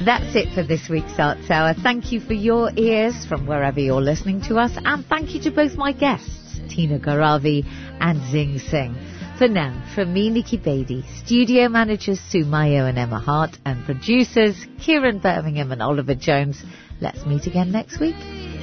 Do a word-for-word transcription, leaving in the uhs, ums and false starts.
That's it for this week's Arts Hour. Thank you for your ears from wherever you're listening to us, and thank you to both my guests, Tina Garavi and Zing Singh. For now, from me, Nikki Beattie, studio managers Sue Mayo and Emma Hart, and producers Kieran Birmingham and Oliver Jones, let's meet again next week.